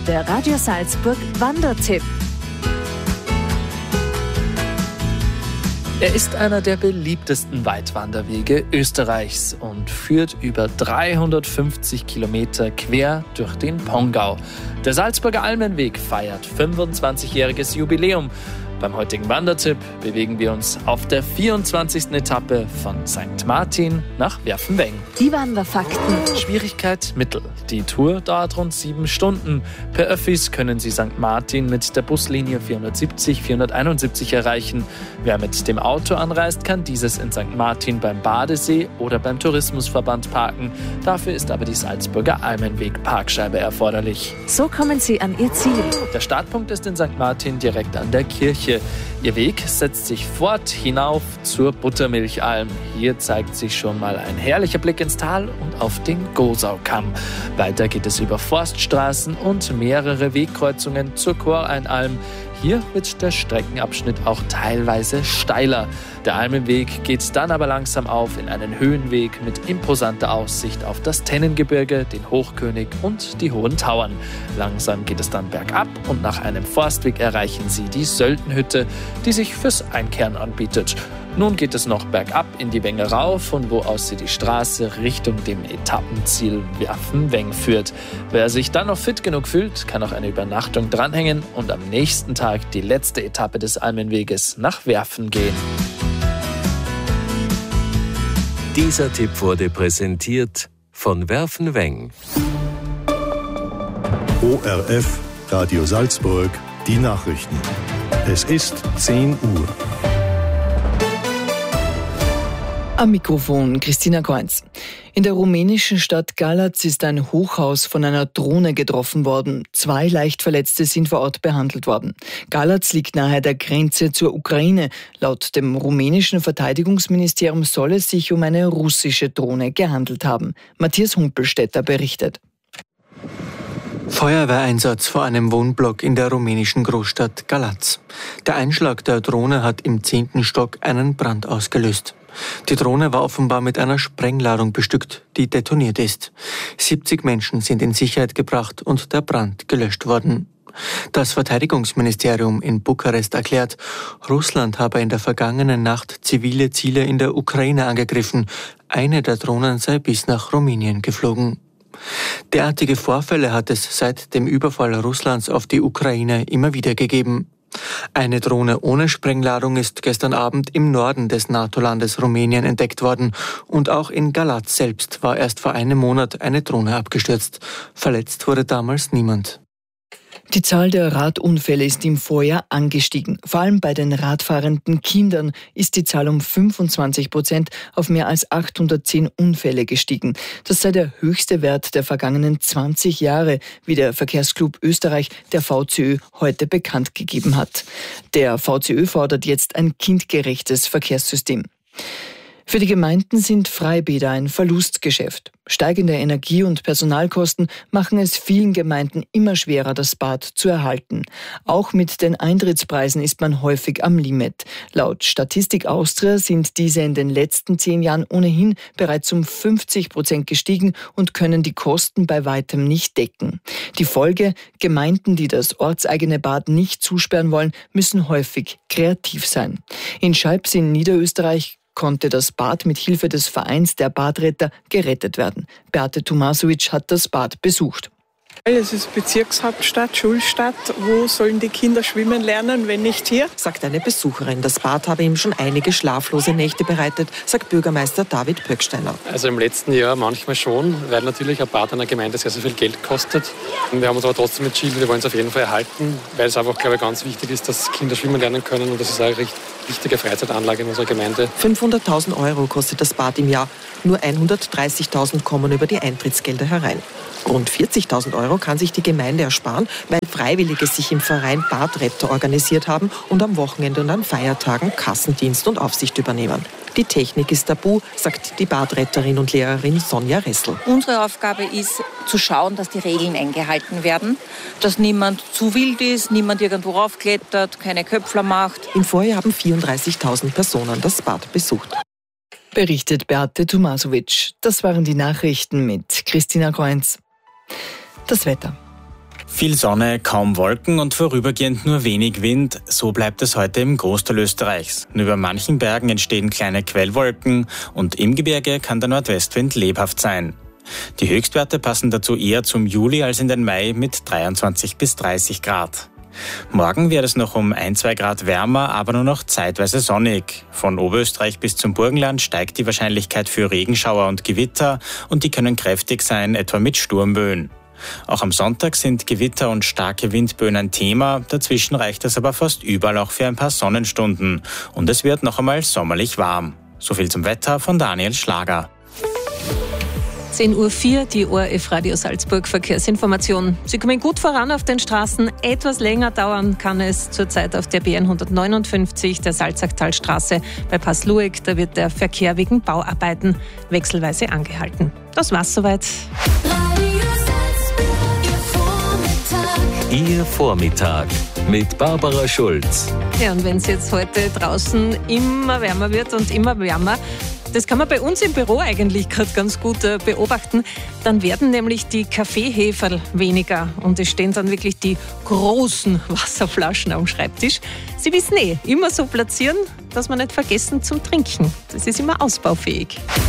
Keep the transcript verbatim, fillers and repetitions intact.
der Radio Salzburg Wandertipp. Er ist einer der beliebtesten Weitwanderwege Österreichs und führt über dreihundertfünfzig Kilometer quer durch den Pongau. Der Salzburger Almenweg feiert fünfundzwanzigjähriges Jubiläum. Beim heutigen Wandertipp bewegen wir uns auf der vierundzwanzigsten Etappe von Sankt Martin nach Werfenweng. Die Wanderfakten. Schwierigkeit mittel. Die Tour dauert rund sieben Stunden. Per Öffis können Sie Sankt Martin mit der Buslinie vierhundertsiebzig, vierhunderteinundsiebzig erreichen. Wer mit dem Auto anreist, kann dieses in Sankt Martin beim Badesee oder beim Tourismusverband parken. Dafür ist aber die Salzburger Almenweg-Parkscheibe erforderlich. So kommen Sie an Ihr Ziel. Der Startpunkt ist in Sankt Martin direkt an der Kirche. Ihr Weg setzt sich fort hinauf zur Buttermilchalm. Hier zeigt sich schon mal ein herrlicher Blick ins Tal und auf den Gosaukamm. Weiter geht es über Forststraßen und mehrere Wegkreuzungen zur Choreinalm. Hier wird der Streckenabschnitt auch teilweise steiler. Der Almenweg geht dann aber langsam auf in einen Höhenweg mit imposanter Aussicht auf das Tennengebirge, den Hochkönig und die Hohen Tauern. Langsam geht es dann bergab und nach einem Forstweg erreichen Sie die Söldenhütte, die sich fürs Einkehren anbietet. Nun geht es noch bergab in die Wenge rauf, von wo aus sie die Straße Richtung dem Etappenziel Werfenweng führt. Wer sich dann noch fit genug fühlt, kann auch eine Übernachtung dranhängen und am nächsten Tag die letzte Etappe des Almenweges nach Werfen gehen. Dieser Tipp wurde präsentiert von Werfenweng. O R F, Radio Salzburg, die Nachrichten. Es ist zehn Uhr. Am Mikrofon Christina Kreuz. In der rumänischen Stadt Galați ist ein Hochhaus von einer Drohne getroffen worden. Zwei Leichtverletzte sind vor Ort behandelt worden. Galați liegt nahe der Grenze zur Ukraine. Laut dem rumänischen Verteidigungsministerium soll es sich um eine russische Drohne gehandelt haben. Matthias Humpelstädter berichtet. Feuerwehreinsatz vor einem Wohnblock in der rumänischen Großstadt Galați. Der Einschlag der Drohne hat im zehnten Stock einen Brand ausgelöst. Die Drohne war offenbar mit einer Sprengladung bestückt, die detoniert ist. siebzig Menschen sind in Sicherheit gebracht und der Brand gelöscht worden. Das Verteidigungsministerium in Bukarest erklärt, Russland habe in der vergangenen Nacht zivile Ziele in der Ukraine angegriffen. Eine der Drohnen sei bis nach Rumänien geflogen. Derartige Vorfälle hat es seit dem Überfall Russlands auf die Ukraine immer wieder gegeben. Eine Drohne ohne Sprengladung ist gestern Abend im Norden des NATO-Landes Rumänien entdeckt worden und auch in Galați selbst war erst vor einem Monat eine Drohne abgestürzt. Verletzt wurde damals niemand. Die Zahl der Radunfälle ist im Vorjahr angestiegen. Vor allem bei den radfahrenden Kindern ist die Zahl um fünfundzwanzig Prozent auf mehr als achthundertzehn Unfälle gestiegen. Das sei der höchste Wert der vergangenen zwanzig Jahre, wie der Verkehrsclub Österreich, der V C Ö, heute bekannt gegeben hat. Der V C Ö fordert jetzt ein kindgerechtes Verkehrssystem. Für die Gemeinden sind Freibäder ein Verlustgeschäft. Steigende Energie- und Personalkosten machen es vielen Gemeinden immer schwerer, das Bad zu erhalten. Auch mit den Eintrittspreisen ist man häufig am Limit. Laut Statistik Austria sind diese in den letzten zehn Jahren ohnehin bereits um fünfzig Prozent gestiegen und können die Kosten bei weitem nicht decken. Die Folge: Gemeinden, die das ortseigene Bad nicht zusperren wollen, müssen häufig kreativ sein. In Scheibs in Niederösterreich konnte das Bad mit Hilfe des Vereins der Badretter gerettet werden. Beate Tomasovic hat das Bad besucht. Es ist Bezirkshauptstadt, Schulstadt. Wo sollen die Kinder schwimmen lernen, wenn nicht hier? Sagt eine Besucherin. Das Bad habe ihm schon einige schlaflose Nächte bereitet, sagt Bürgermeister David Pöcksteiner. Also im letzten Jahr manchmal schon, weil natürlich ein Bad einer Gemeinde sehr, sehr viel Geld kostet. Wir haben uns aber trotzdem entschieden, wir wollen es auf jeden Fall erhalten, weil es einfach, glaube ich, ganz wichtig ist, dass Kinder schwimmen lernen können und das ist eine recht wichtige Freizeitanlage in unserer Gemeinde. fünfhunderttausend Euro kostet das Bad im Jahr. Nur hundertdreißigtausend kommen über die Eintrittsgelder herein. Rund vierzigtausend Euro kann sich die Gemeinde ersparen, weil Freiwillige sich im Verein Badretter organisiert haben und am Wochenende und an Feiertagen Kassendienst und Aufsicht übernehmen. Die Technik ist tabu, sagt die Badretterin und Lehrerin Sonja Ressel. Unsere Aufgabe ist, zu schauen, dass die Regeln eingehalten werden, dass niemand zu wild ist, niemand irgendwo raufklettert, keine Köpfler macht. Im Vorjahr haben vierunddreißigtausend Personen das Bad besucht. Berichtet Beate Tomasovic. Das waren die Nachrichten mit Christina Kreuz. Das Wetter. Viel Sonne, kaum Wolken und vorübergehend nur wenig Wind. So bleibt es heute im Großteil Österreichs. Nur über manchen Bergen entstehen kleine Quellwolken und im Gebirge kann der Nordwestwind lebhaft sein. Die Höchstwerte passen dazu eher zum Juli als in den Mai mit dreiundzwanzig bis dreißig Grad. Morgen wird es noch um ein, zwei Grad wärmer, aber nur noch zeitweise sonnig. Von Oberösterreich bis zum Burgenland steigt die Wahrscheinlichkeit für Regenschauer und Gewitter und die können kräftig sein, etwa mit Sturmböen. Auch am Sonntag sind Gewitter und starke Windböen ein Thema, dazwischen reicht es aber fast überall auch für ein paar Sonnenstunden. Und es wird noch einmal sommerlich warm. So viel zum Wetter von Daniel Schlager. zehn Uhr vier, die O R F Radio Salzburg Verkehrsinformation. Sie kommen gut voran auf den Straßen. Etwas länger dauern kann es zurzeit auf der B N hundertneunundfünfzig, der Salzachtalstraße bei Passlueck. Da wird der Verkehr wegen Bauarbeiten wechselweise angehalten. Das war's soweit. Ihr Vormittag mit Barbara Schulz. Ja, und wenn es jetzt heute draußen immer wärmer wird und immer wärmer, das kann man bei uns im Büro eigentlich gerade ganz gut äh, beobachten, dann werden nämlich die Kaffeeheferl weniger und es stehen dann wirklich die großen Wasserflaschen am Schreibtisch. Sie wissen eh, immer so platzieren, dass man nicht vergessen zum Trinken. Das ist immer ausbaufähig.